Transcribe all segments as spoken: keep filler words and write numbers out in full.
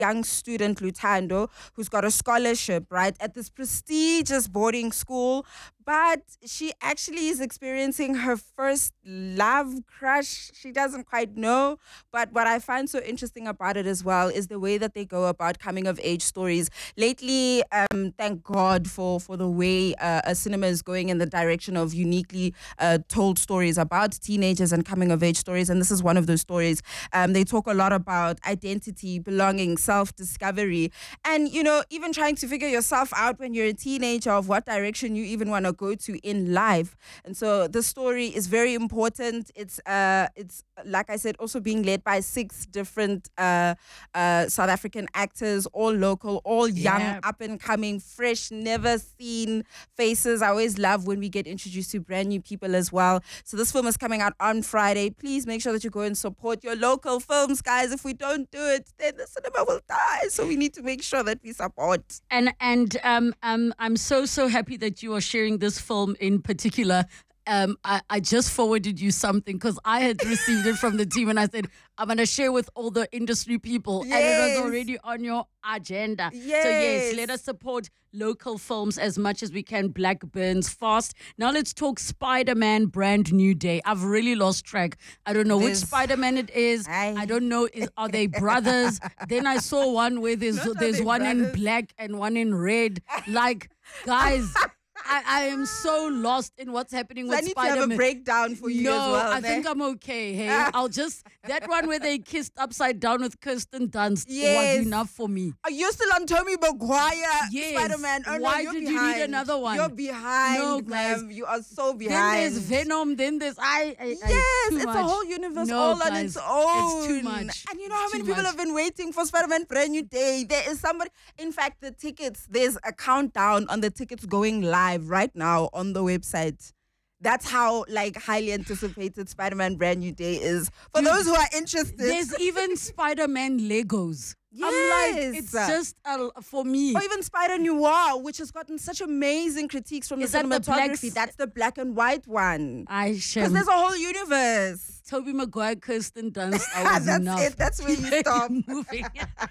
young student, Lutando, who's got a scholarship, right, at this prestigious boarding school. But she actually is experiencing her first love crush. She doesn't quite know. But what I find so interesting about it as well is the way that they go about coming of age stories. Lately, um, thank God for, for the way uh, a cinema is going in the direction of uniquely uh, told stories about teenagers and coming of age stories. And this is one of those stories. Um, they talk a lot about identity, belonging, self-discovery, and, you know, even trying to figure yourself out when you're a teenager of what direction you even want to go to in life. And so the story is very important. It's uh it's like I said, also being led by six different uh uh South African actors, all local, all young, Yeah. up and coming, fresh, never seen faces. I always love when we get introduced to brand new people as well. So this film is coming out on Friday. Please make sure that you go and support your local films, guys. If we don't do it, then the cinema will die. So we need to make sure that we support. And and um um I'm so so happy that you are sharing this film in particular. Um, I, I just forwarded you something because I had received it from the team and I said, I'm going to share with all the industry people. And it Yes. was already on your agenda. So Yes. yes, let us support local films as much as we can. Black Burns fast. Now let's talk Spider-Man Brand New Day. I've really lost track. I don't know which There's- Spider-Man it is. Aye. I don't know. Is, are they brothers? Then I saw one where there's, Not are there's they one in brothers. black and one in red. Like, guys... I, I am so lost in what's happening So I with need to have Spider-Man. a breakdown for you no, as well. I ne? think I'm okay. Hey, I'll just that one where they kissed upside down with Kirsten Dunst Yes. was enough for me. Are you still on Tommy Maguire, Yes. Spider-Man? Oh, no, Why you're did you need behind. another one? You're behind, No, ma'am. guys. You are so Then behind. there's Venom. Then there's I. I, I Yes, too it's much. a whole universe No, all on guys, its own. It's too much. And you know how It's many too people much. have been waiting for Spider-Man Brand New Day? There is somebody. In fact, the tickets, there's a countdown on the tickets going live right now on the website. That's how like highly anticipated Spider-Man Brand New Day is. For Dude, those who are interested. There's even Spider-Man Legos. I'm like, Yes. it's just uh, for me. Or even Spider Noir, which has gotten such amazing critiques from Is the that the black cinematography. s- That's the black and white one. I Because shall. there's a whole universe. Toby Maguire, Kirsten Dunst. I was That's enough. it. That's where you stop. Moving.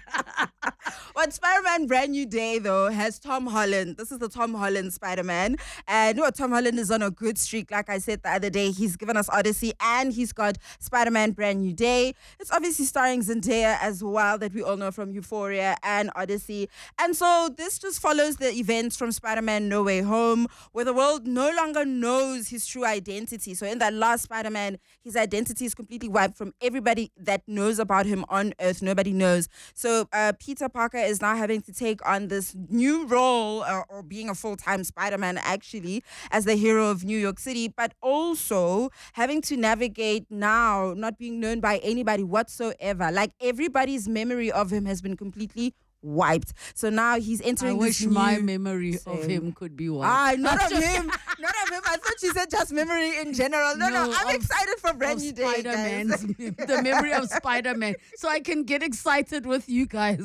But Spider-Man Brand New Day, though, has Tom Holland. This is the Tom Holland Spider-Man. And you know, Tom Holland is on a good streak. Like I said the other day, he's given us Odyssey and he's got Spider-Man Brand New Day. It's obviously starring Zendaya as well, that we all know from Euphoria and Odyssey. And so this just follows the events from Spider-Man No Way Home, where the world no longer knows his true identity. So in that last Spider-Man, his identity is completely wiped from everybody that knows about him on Earth. Nobody knows. So uh, Peter Parker is now having to take on this new role, uh, or being a full-time Spider-Man, actually, as the hero of New York City, but also having to navigate now not being known by anybody whatsoever. Like, everybody's memory of him has been completely wiped. So now he's I entering wish this my new... memory of Same. him could be one. Ah, not of him. Not of him. I thought she said just memory in general. No, no, No, I'm of- excited for Brand of New Day, guys. Spider-Man's the memory of Spider-Man, so I can get excited with you guys.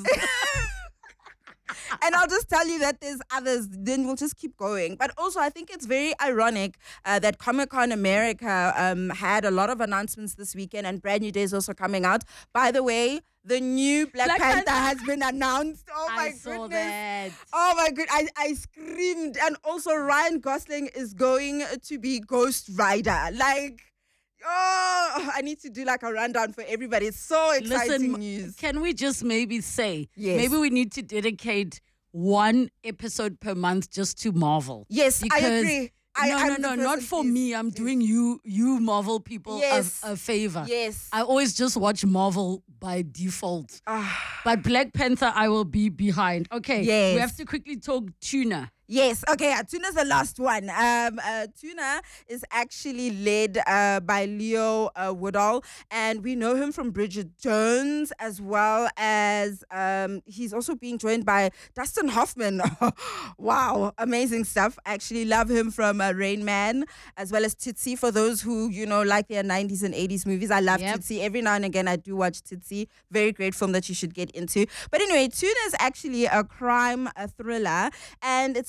And I'll just tell you that there's others, then we'll just keep going. But also, I think it's very ironic uh, that Comic-Con America um, had a lot of announcements this weekend, and Brand New Day is also coming out. By the way, the new Black, Black Panther, Panther. has been announced. Oh my I saw goodness. that. Oh my good, I, I screamed. And also Ryan Gosling is going to be Ghost Rider. Like, oh, I need to do like a rundown for everybody. It's so exciting Listen, news. can we just maybe say, Yes. maybe we need to dedicate one episode per month just to Marvel? Yes, I Because- agree. I, no, I'm no, the no, not person, for please, me. I'm please. doing you, you Marvel people Yes. a, a favor. Yes. I always just watch Marvel by default. Ah. But Black Panther, I will be behind. Okay, Yes. we have to quickly talk tuna. Yes, okay, uh, Tuna's the last one. Um, uh, Tuna is actually led uh, by Leo uh, Woodall, and we know him from Bridget Jones, as well as um, he's also being joined by Dustin Hoffman. Wow, amazing stuff. Actually love him from uh, Rain Man, as well as Tootsie, for those who, you know, like their nineties and eighties movies. I love Yep. Tootsie. Every now and again, I do watch Tootsie. Very great film that you should get into. But anyway, Tuna is actually a crime a thriller, and it's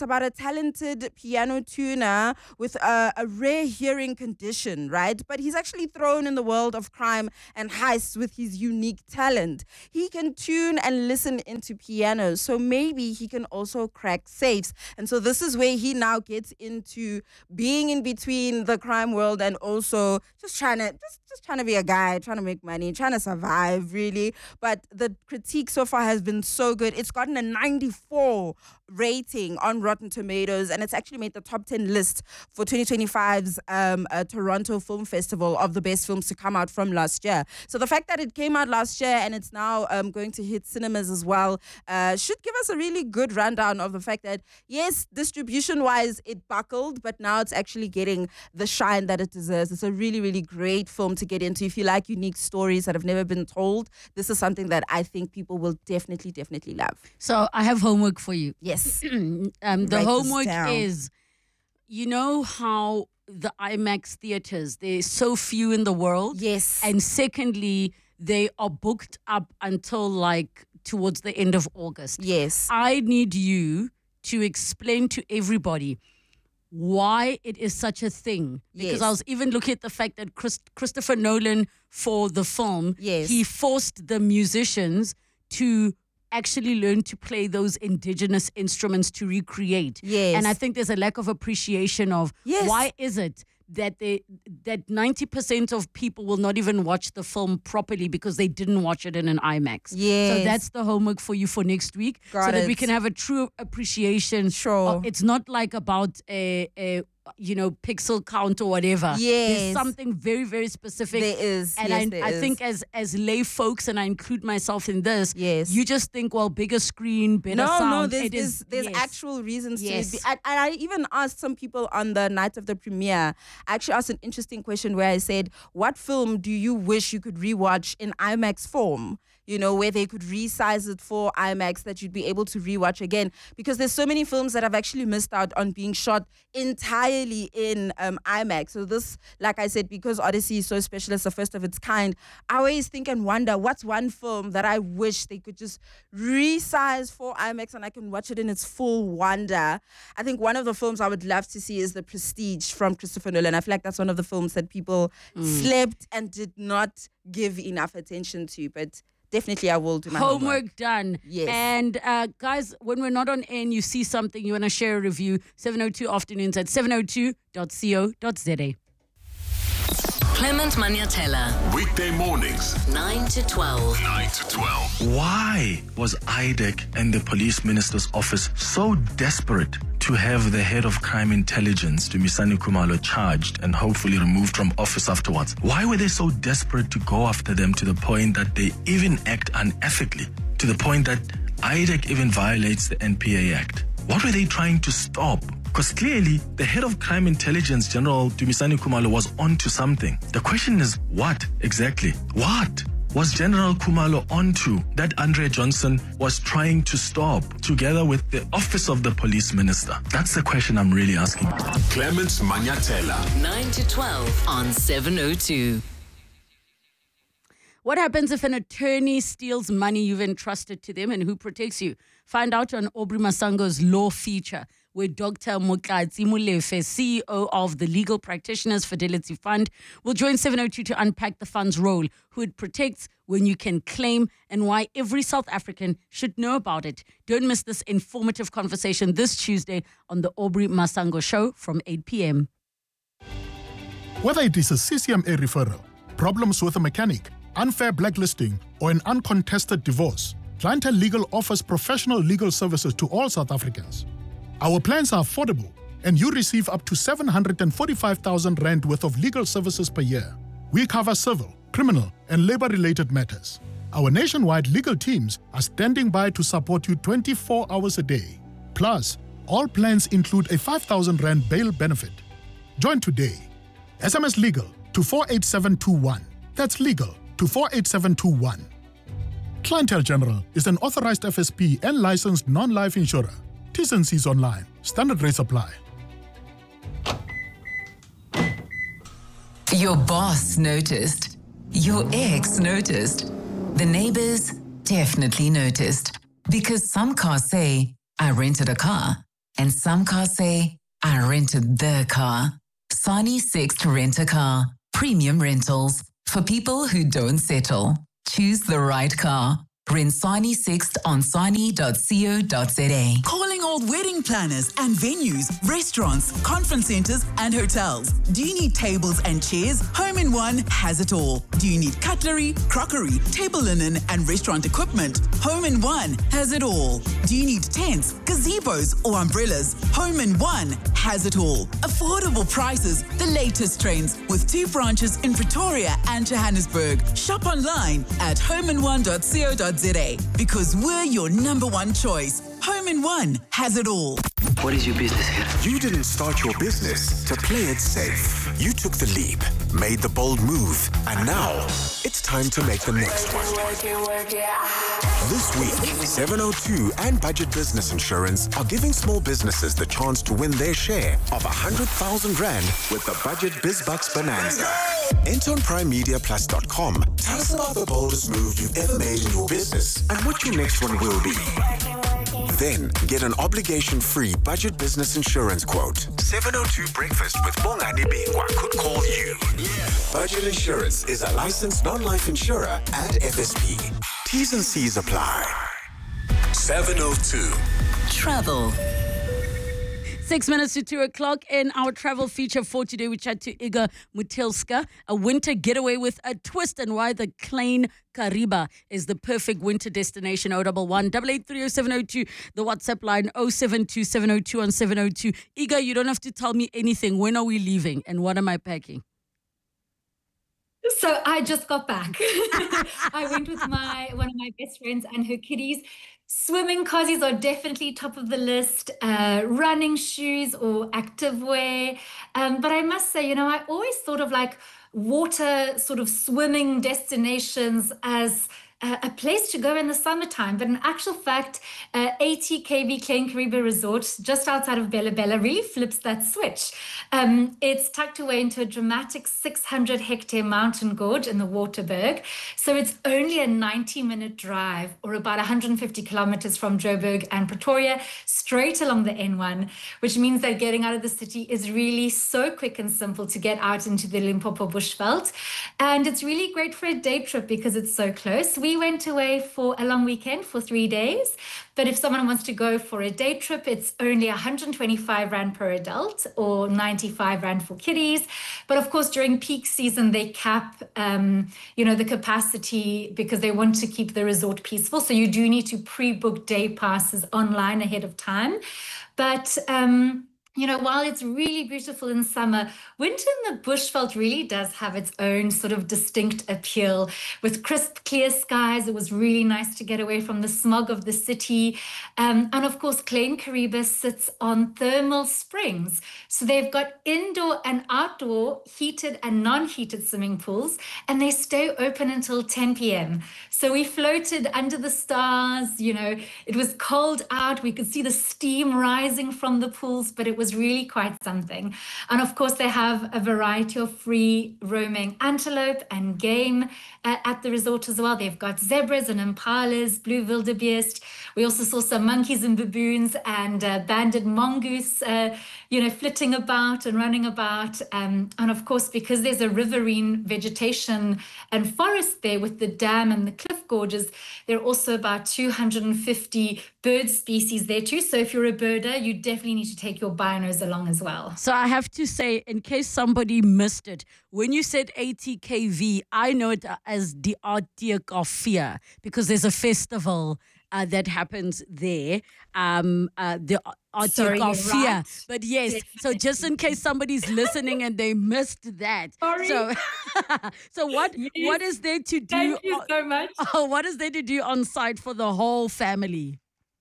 about a talented piano tuner with a, a rare hearing condition, right? But he's actually thrown in the world of crime and heists with his unique talent. He can tune and listen into pianos, so maybe he can also crack safes. And so this is where he now gets into being in between the crime world and also just trying to just, just trying to be a guy, trying to make money, trying to survive, really. But the critique so far has been so good. It's gotten a ninety-four rating on Rotten Tomatoes, and it's actually made the top ten list for twenty twenty-five's um, uh, Toronto Film Festival of the best films to come out from last year. So the fact that it came out last year and it's now um, going to hit cinemas as well uh, should give us a really good rundown of the fact that, yes, distribution-wise, it buckled, but now it's actually getting the shine that it deserves. It's a really, really great film to get into. If you like unique stories that have never been told, this is something that I think people will definitely, definitely love. So I have homework for you. Yes. um, the Write homework this down. is, you know how the IMAX theaters, there's so few in the world? Yes. And secondly, they are booked up until like towards the end of August. Yes. I need you to explain to everybody why it is such a thing. Because Yes. I was even looking at the fact that Chris, Christopher Nolan, for the film, Yes. he forced the musicians to actually learn to play those indigenous instruments to recreate. Yes. And I think there's a lack of appreciation of Yes. why is it that they that ninety percent of people will not even watch the film properly because they didn't watch it in an IMAX. Yes. So that's the homework for you for next week. Got so that it. we can have a true appreciation. Sure. of- It's not like about a, a you know, pixel count or whatever. Yes. There's something very, very specific. There is. And Yes, I, there I is. think as as lay folks, and I include myself in this, Yes. you just think, well, bigger screen, better No, sound. no, there's It is- there's, there's yes. actual reasons Yes. to it. And I even asked some people on the night of the premiere, I actually asked an interesting question where I said, what film do you wish you could rewatch in IMAX form? You know, where they could resize it for IMAX that you'd be able to rewatch again. Because there's so many films that have actually missed out on being shot entirely in um, IMAX. So this, like I said, because Odyssey is so special, it's the first of its kind, I always think and wonder, what's one film that I wish they could just resize for IMAX and I can watch it in its full wonder? I think one of the films I would love to see is The Prestige from Christopher Nolan. I feel like that's one of the films that people slept and did not give enough attention to, but definitely I will do my homework. Homework done. Yes. And uh, guys, when we're not on air and you see something, you want to share a review, seven oh two afternoons at seven oh two dot co dot za. Clement Maniatella, Weekday mornings, nine to twelve. nine to twelve. Why was I D E C and the police minister's office so desperate to have the head of crime intelligence, Dumisani Khumalo, charged and hopefully removed from office afterwards? Why were they so desperate to go after them to the point that they even act unethically, to the point that I D E C even violates the N P A Act? What were they trying to stop? Because clearly, the head of crime intelligence, General Dumisani Khumalo, was onto something. The question is, what exactly? What was General Khumalo onto that Andre Johnson was trying to stop, together with the office of the police minister? That's the question I'm really asking. Clement Maniatella. nine to twelve on seven oh two. What happens if an attorney steals money you've entrusted to them, and who protects you? Find out on Aubrey Masango's Law Feature, where Doctor Mokatsi Molefe, C E O of the Legal Practitioners Fidelity Fund, will join seven oh two to unpack the fund's role, who it protects, when you can claim, and why every South African should know about it. Don't miss this informative conversation this Tuesday on the Aubrey Masango Show from eight p.m. Whether it is a C C M A referral, problems with a mechanic, unfair blacklisting, or an uncontested divorce, Clientele Legal offers professional legal services to all South Africans. Our plans are affordable, and you receive up to seven hundred forty-five thousand rand worth of legal services per year. We cover civil, criminal, and labor-related matters. Our nationwide legal teams are standing by to support you twenty-four hours a day. Plus, all plans include a five thousand rand bail benefit. Join today. S M S LEGAL to four eight seven two one. That's legal to four eight seven two one. Clientele General is an authorized F S P and licensed non-life insurer. T's and C's online. Standard rates apply. Your boss noticed. Your ex noticed. The neighbors definitely noticed. Because some cars say, I rented a car. And some cars say, I rented the car. Sani Sixt Rent a Car. Premium rentals for people who don't settle. Choose the right car. Rent Sani Sixt on sani dot co dot za. Calling all wedding planners and venues, restaurants, conference centers, and hotels. Do you need tables and chairs? Home in One has it all. Do you need cutlery, crockery, table linen, and restaurant equipment? Home in One has it all. Do you need tents, gazebos, or umbrellas? Home in One has it all. Affordable prices, the latest trends, with two branches in Pretoria and Johannesburg. Shop online at home in one dot co dot za because we're your number one choice. Home in One has it all. What is your business here? You didn't start your business to play it safe. You took the leap, made the bold move, and now it's time to make the next one. This week, seven oh two and Budget Business Insurance are giving small businesses the chance to win their share of one hundred thousand rand with the Budget BizBucks Bonanza. Enter on prime media plus dot com. Tell us about the boldest move you've ever made in your business and what your next one will be. Then get an obligation-free Budget Business Insurance quote. seven oh two Breakfast with Bongani Bingwa could call you. Budget Insurance is a licensed non-life insurer and F S P. T's and C's apply. seven oh two. Travel. Six minutes to two o'clock in our travel feature for today. We chat to Iga Mutilska, a winter getaway with a twist, and why the Klein Kariba is the perfect winter destination. oh one one, eight eight three oh seven oh two, the WhatsApp line oh seven two seven oh two on seven oh two. Iga, you don't have to tell me anything. When are we leaving and what am I packing? So I just got back. I went with my one of my best friends and her kiddies. Swimming cozies are definitely top of the list. Uh, running shoes or activewear. Um, but I must say, you know, I always thought of like water sort of swimming destinations as Uh, a place to go in the summertime, but in actual fact, uh, A T K V Klein Kariba Resort, just outside of Bella Bella, really flips that switch. Um, it's tucked away into a dramatic six hundred hectare mountain gorge in the Waterberg. So it's only a ninety minute drive, or about one hundred fifty kilometers from Joburg and Pretoria, straight along the N one, which means that getting out of the city is really so quick and simple to get out into the Limpopo Bushveld. And it's really great for a day trip because it's so close. We went away for a long weekend for three days. But if someone wants to go for a day trip, it's only one hundred twenty-five rand per adult or ninety-five rand for kiddies. But of course, during peak season, they cap, um, you know, the capacity because they want to keep the resort peaceful. So you do need to pre-book day passes online ahead of time. But um, you know, while it's really beautiful in summer, winter in the Bushveld really does have its own sort of distinct appeal. With crisp, clear skies, it was really nice to get away from the smog of the city. Um, and of course, Klein Kariba sits on thermal springs. So they've got indoor and outdoor heated and non-heated swimming pools, and they stay open until ten p.m. So we floated under the stars, you know, it was cold out. We could see the steam rising from the pools, but it was really quite something. And of course, they have a variety of free roaming antelope and game uh, at the resort as well. They've got zebras and impalas, blue wildebeest. We also saw some monkeys and baboons and uh, banded mongoose, uh, you know, flitting about and running about. Um, and of course, because there's a riverine vegetation and forest there with the dam and the cliff gorges, there are also about two hundred fifty bird species there too. So if you're a birder, you definitely need to take your binos along as well. So I have to say, in case somebody missed it, when you said A T K V, I know it as the Arctic of Fear because there's a festival uh, that happens there. Um, uh, the Arctic Sorry, of you're Fear. right. But yes, so just in case somebody's listening and they missed that. Sorry. So, so what Yes. what is there to do? Thank you on- so much. Oh, what is there to do on site for the whole family?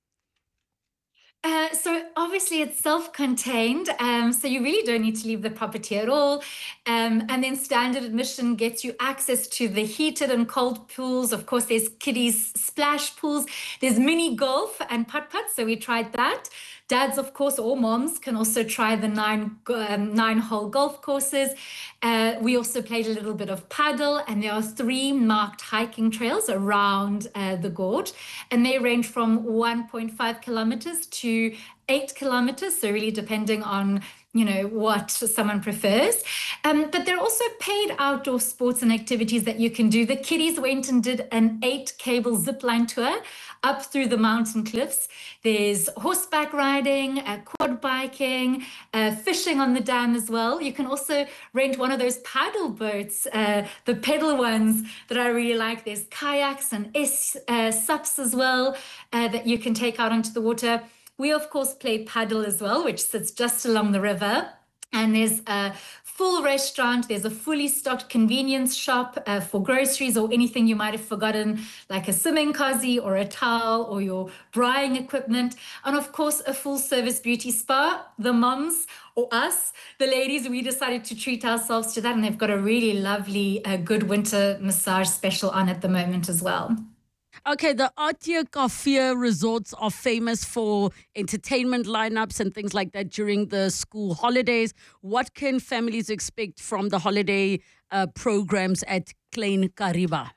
Uh, so obviously it's self-contained, um, so you really don't need to leave the property at all. Um, and then standard admission gets you access to the heated and cold pools. Of course, there's kiddies splash pools. There's mini golf and putt-putt, so we tried that. Dads, of course, or moms can also try the nine um, nine hole golf courses. Uh, we also played a little bit of paddle, and there are three marked hiking trails around uh, the gorge, and they range from one point five kilometers to eight kilometers, so really depending on you know, what someone prefers. Um, but there are also paid outdoor sports and activities that you can do. The kiddies went and did an eight cable zipline tour up through the mountain cliffs. There's horseback riding, uh, quad biking, uh, fishing on the dam as well. You can also rent one of those paddle boats, uh, the pedal ones that I really like. There's kayaks and S, uh, sups as well uh, that you can take out onto the water. We, of course, play paddle as well, which sits just along the river. And there's a full restaurant. There's a fully stocked convenience shop uh, for groceries or anything you might have forgotten, like a swimming cozy or a towel or your drying equipment. And, of course, a full-service beauty spa. The moms or us, the ladies, we decided to treat ourselves to that. And they've got a really lovely, uh, good winter massage special on at the moment as well. Okay, the Atia Kafir resorts are famous for entertainment lineups and things like that during the school holidays. What can families expect from the holiday uh, programs at Klein Kariba?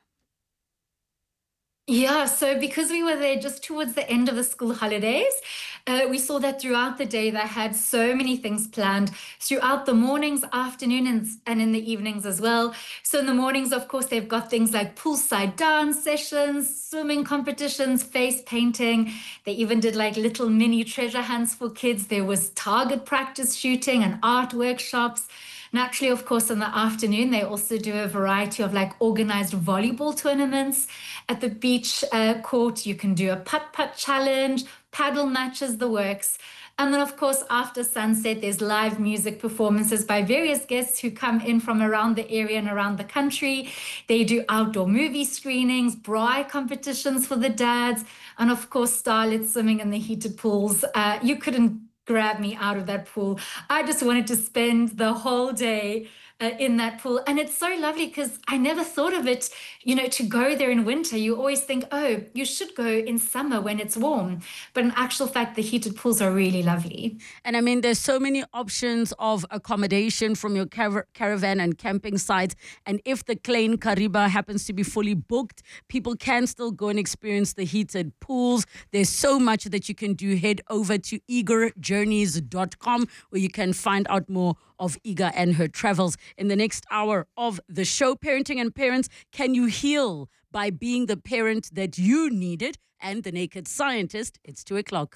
Yeah, so because we were there just towards the end of the school holidays, uh, we saw that throughout the day they had so many things planned throughout the mornings, afternoons, and in the evenings as well. So in the mornings, of course, they've got things like poolside dance sessions, swimming competitions, face painting. They even did like little mini treasure hunts for kids. There was target practice shooting and art workshops. Naturally, of course, in the afternoon, they also do a variety of like organized volleyball tournaments. At the beach uh, court, you can do a putt-putt challenge, paddle matches, the works. And then, of course, after sunset, there's live music performances by various guests who come in from around the area and around the country. They do outdoor movie screenings, braai competitions for the dads, and, of course, starlit swimming in the heated pools. Uh, you couldn't grab me out of that pool. I just wanted to spend the whole day uh, in that pool. And it's so lovely because I never thought of it, you know, to go there in winter. You always think, oh, you should go in summer when it's warm. But in actual fact, the heated pools are really lovely. And I mean, there's so many options of accommodation from your car- caravan and camping sites. And if the Klein Kariba happens to be fully booked, people can still go and experience the heated pools. There's so much that you can do. Head over to eager journeys dot com where you can find out more of Iga and her travels. In the next hour of the show, Parenting and Parents, can you heal by being the parent that you needed? And The Naked Scientist. It's two o'clock.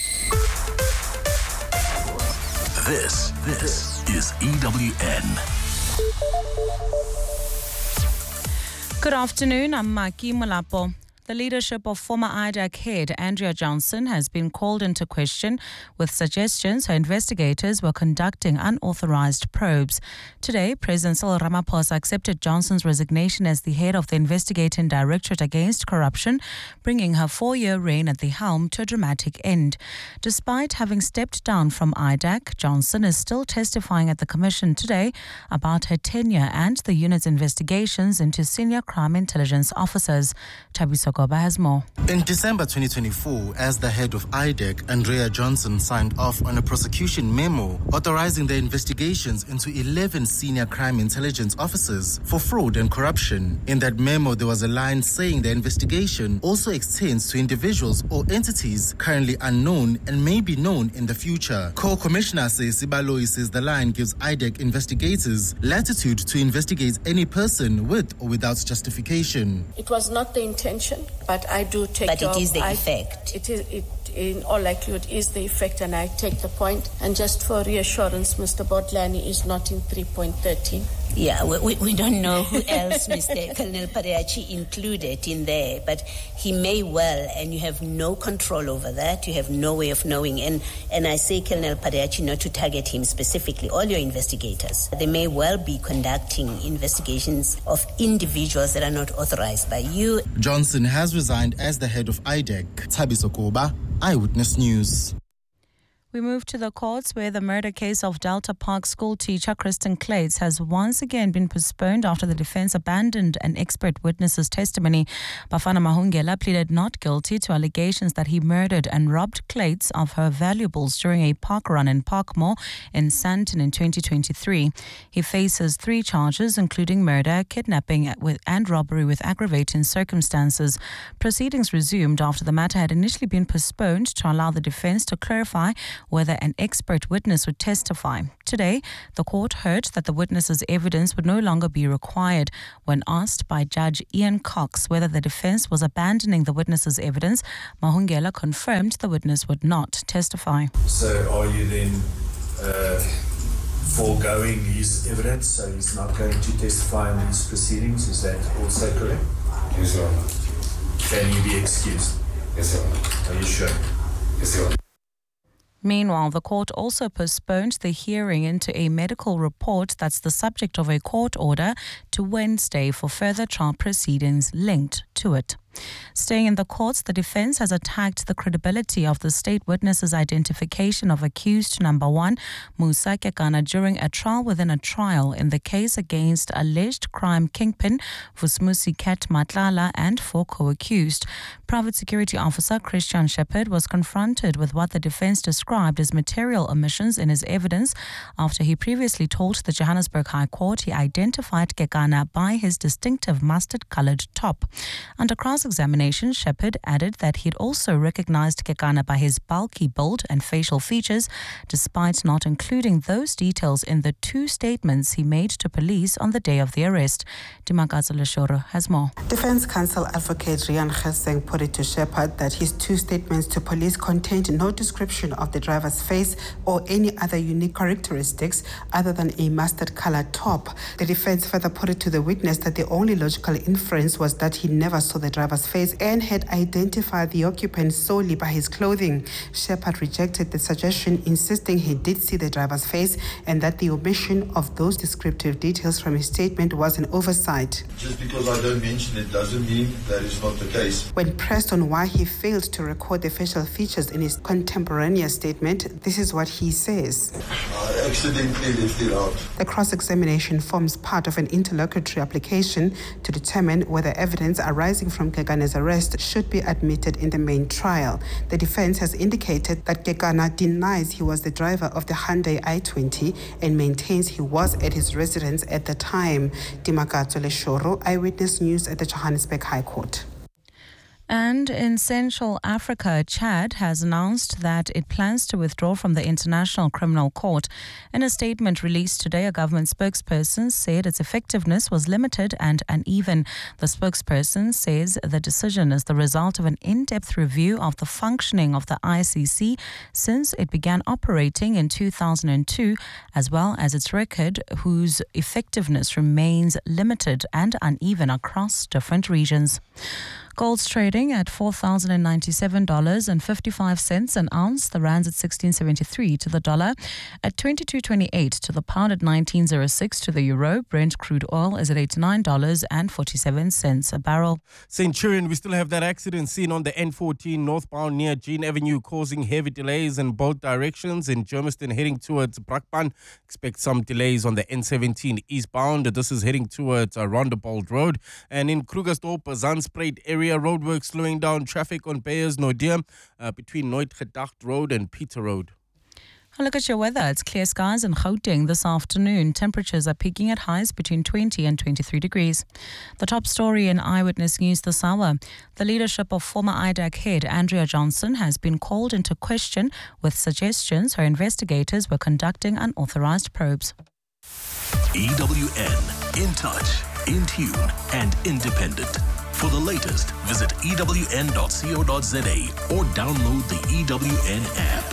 This, this is E W N. Good afternoon, I'm Maki Molapo. The leadership of former I D A C head Andrea Johnson has been called into question with suggestions her investigators were conducting unauthorized probes. Today, President Cyril Ramaphosa accepted Johnson's resignation as the head of the Investigating Directorate Against Corruption, bringing her four-year reign at the helm to a dramatic end. Despite having stepped down from I D A C, Johnson is still testifying at the Commission today about her tenure and the unit's investigations into senior crime intelligence officers. Tabiso has more. In December twenty twenty-four, as the head of I D A C, Andrea Johnson signed off on a prosecution memo authorizing the investigations into eleven senior crime intelligence officers for fraud and corruption. In that memo, there was a line saying the investigation also extends to individuals or entities currently unknown and may be known in the future. Co-Commissioner Sibaloyi says the line gives I D A C investigators latitude to investigate any person with or without justification. It was not the intention, but I do take But your, it is the I, effect. It is, it, in all likelihood, is the effect, and I take the point. And just for reassurance, Mister Botlani is not in three point thirteen. Yeah, we, we don't know who else Mister Colonel Pareachi included in there, but he may well, and you have no control over that. You have no way of knowing. And, and I say Colonel Pareachi not to target him specifically, all your investigators. They may well be conducting investigations of individuals that are not authorized by you. Johnson has resigned as the head of I D A C. Tabiso Koba, Eyewitness News. We move to the courts where the murder case of Delta Park school teacher Kristen Clates has once again been postponed after the defense abandoned an expert witness's testimony. Bafana Mahungela pleaded not guilty to allegations that he murdered and robbed Clates of her valuables during a park run in Parkmore in Sandton in twenty twenty-three. He faces three charges, including murder, kidnapping with, and robbery with aggravating circumstances. Proceedings resumed after the matter had initially been postponed to allow the defense to clarify whether an expert witness would testify. Today, the court heard that the witness's evidence would no longer be required. When asked by Judge Ian Cox whether the defense was abandoning the witness's evidence, Mahungela confirmed the witness would not testify. So are you then uh, foregoing his evidence, so he's not going to testify in these proceedings? Is that also correct? Yes, Your Honor. Can he be excused? Yes, Your Honor. Are you sure? Yes, Your Honor. Meanwhile, the court also postponed the hearing into a medical report that's the subject of a court order to Wednesday for further trial proceedings linked to it. Staying in the courts, the defense has attacked the credibility of the state witness's identification of accused number one, Musa Kekana, during a trial within a trial in the case against alleged crime kingpin Vusmusi Ket Matlala and four co-accused. Private Security Officer Christian Shepherd was confronted with what the defense described as material omissions in his evidence after he previously told the Johannesburg High Court he identified Kekana by his distinctive mustard-coloured top. Under cross-examination, Shepherd added that he'd also recognized Kekana by his bulky build and facial features, despite not including those details in the two statements he made to police on the day of the arrest. Dimakazo Leshoro has more. Defense counsel advocate Rian Geseng put it to Shepherd that his two statements to police contained no description of the driver's face or any other unique characteristics other than a mustard-colored top. The defense further put it to the witness that the only logical inference was that he never saw the driver's face and had identified the occupant solely by his clothing. Shepherd rejected the suggestion, insisting he did see the driver's face and that the omission of those descriptive details from his statement was an oversight. Just because I don't mention it doesn't mean that is not the case. When pressed on why he failed to record the facial features in his contemporaneous statement, this is what he says. I accidentally left it out. The cross-examination forms part of an interlocutory application to determine whether evidence arising from Kekana's arrest should be admitted in the main trial. The defense has indicated that Kekana denies he was the driver of the Hyundai i twenty and maintains he was at his residence at the time. Dimakazo Leshoro, Eyewitness News at the Johannesburg High Court. And in Central Africa, Chad has announced that it plans to withdraw from the International Criminal Court. In a statement released today, a government spokesperson said its effectiveness was limited and uneven. The spokesperson says the decision is the result of an in-depth review of the functioning of the I C C since it began operating in two thousand two, as well as its record, whose effectiveness remains limited and uneven across different regions. Gold's trading at four thousand ninety-seven dollars and fifty-five cents an ounce. The rand's at sixteen seventy-three to the dollar, at twenty-two twenty-eight to the pound, at nineteen oh six to the euro. Brent crude oil is at eighty-nine dollars and forty-seven cents a barrel. Centurion, we still have that accident seen on the N fourteen northbound near Jean Avenue, causing heavy delays in both directions. In Germiston heading towards Brakpan, expect some delays on the N seventeen eastbound. This is heading towards uh, Rondebold Road. And in Krugersdorp, Zandspruit area, roadwork slowing down traffic on Beyers Naudé uh, between Nooitgedacht Road and Peter Road. A look at your weather. It's clear skies in Gauteng this afternoon. Temperatures are peaking at highs between twenty and twenty-three degrees. The top story in Eyewitness News this hour. The leadership of former I D A C head Andrea Johnson has been called into question with suggestions her investigators were conducting unauthorized probes. E W N, in touch, in tune and independent. For the latest, visit E W N dot co dot za or download the E W N app.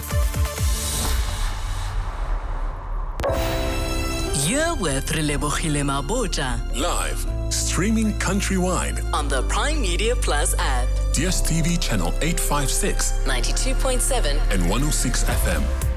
You're with Relebogile Mabota. Live, streaming countrywide on the Prime Media Plus app. D S T V channel eight fifty-six, ninety-two point seven and one oh six F M.